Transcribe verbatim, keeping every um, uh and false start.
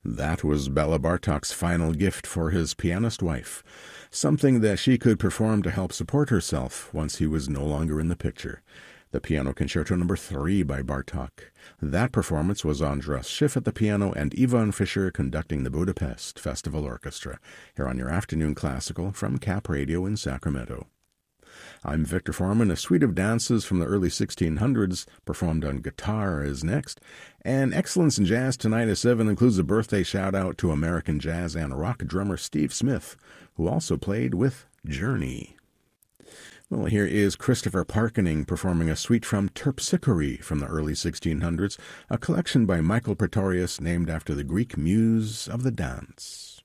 That was Bela Bartok's final gift for his pianist wife, something that she could perform to help support herself once he was no longer in the picture. The Piano Concerto Number three by Bartok. That performance was Andras Schiff at the piano and Ivan Fischer conducting the Budapest Festival Orchestra, here on your Afternoon Classical from Cap Radio in Sacramento. I'm Victor Foreman. A suite of dances from the early sixteen hundreds performed on guitar is next. And Excellence in Jazz tonight at seven includes a birthday shout-out to American jazz and rock drummer Steve Smith, who also played with Journey. Well, here is Christopher Parkening performing a suite from Terpsichore from the early sixteen hundreds, a collection by Michael Pretorius named after the Greek muse of the dance.